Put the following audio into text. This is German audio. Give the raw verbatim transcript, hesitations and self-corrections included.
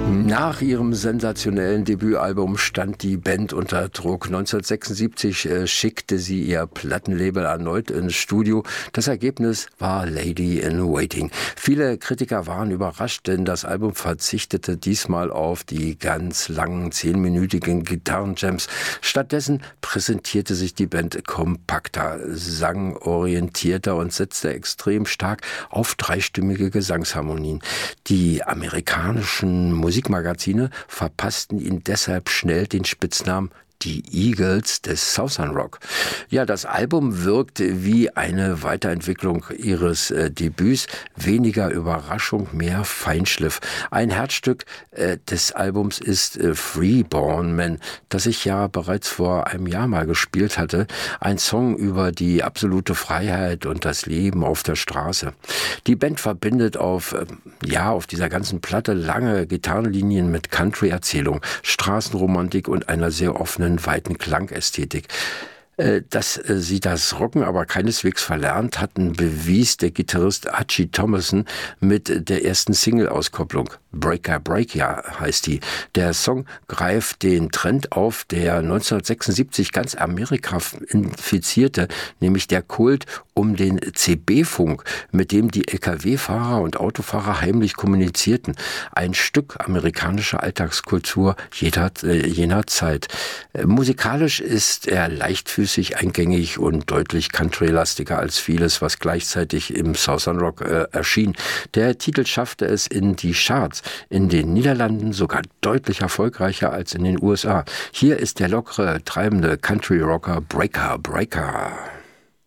Nach ihrem sensationellen Debütalbum stand die Band unter Druck. neunzehnhundertsechsundsiebzig äh, schickte sie ihr Plattenlabel erneut ins Studio. Das Ergebnis war Lady in Waiting. Viele Kritiker waren überrascht, denn das Album verzichtete diesmal auf die ganz langen, zehnminütigen Gitarrenjams. Stattdessen präsentierte sich die Band kompakter, sangorientierter und setzte extrem stark auf dreistimmige Gesangsharmonien. Die amerikanischen Musikmagazine verpassten ihnen deshalb schnell den Spitznamen die Eagles des Southern Rock. Ja, das Album wirkt wie eine Weiterentwicklung ihres äh, Debüts. Weniger Überraschung, mehr Feinschliff. Ein Herzstück äh, des Albums ist äh, Freeborn Man, das ich ja bereits vor einem Jahr mal gespielt hatte. Ein Song über die absolute Freiheit und das Leben auf der Straße. Die Band verbindet auf, äh, ja, auf dieser ganzen Platte lange Gitarrenlinien mit Country-Erzählung, Straßenromantik und einer sehr offenen weiten Klangästhetik. Dass sie das Rocken aber keineswegs verlernt hatten, bewies der Gitarrist Archie Thomason mit der ersten Single-Auskopplung. Breaker Breaker heißt die. Der Song greift den Trend auf, der neunzehnhundertsechsundsiebzig ganz Amerika infizierte, nämlich der Kult um den C B-Funk, mit dem die L K W-Fahrer und Autofahrer heimlich kommunizierten. Ein Stück amerikanischer Alltagskultur jener, äh, jener Zeit. Äh, musikalisch ist er leichtfüßig, eingängig und deutlich countrylastiger als vieles, was gleichzeitig im Southern Rock äh, erschien. Der Titel schaffte es in die Charts, in den Niederlanden sogar deutlich erfolgreicher als in den U S A. Hier ist der lockere, treibende Country-Rocker Breaker Breaker.